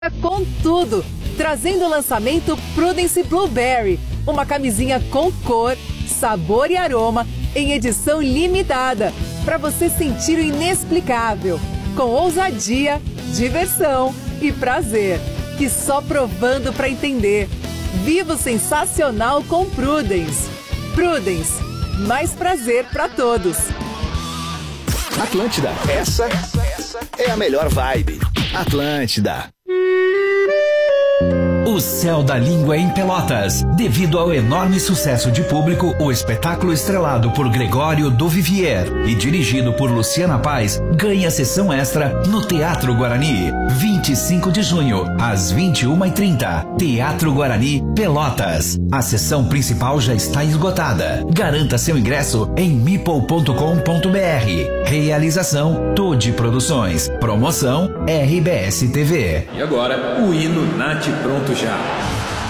com tudo, trazendo o lançamento Prudence Blueberry, uma camisinha com cor, sabor e aroma em edição limitada, para você sentir o inexplicável, com ousadia, diversão e prazer, que só provando para entender. Viva o sensacional com Prudence. Prudence, mais prazer para todos. Atlântida, essa é a melhor vibe. Atlântida. O Céu da Língua em Pelotas. Devido ao enorme sucesso de público, o espetáculo estrelado por Gregório do Vivier e dirigido por Luciana Paz ganha sessão extra no Teatro Guarani. 25 de junho, às 21h30. Teatro Guarani, Pelotas. A sessão principal já está esgotada. Garanta seu ingresso em meeple.com.br. Realização Tude Produções. Promoção RBS TV. E agora, o hino Nath Pronto Já.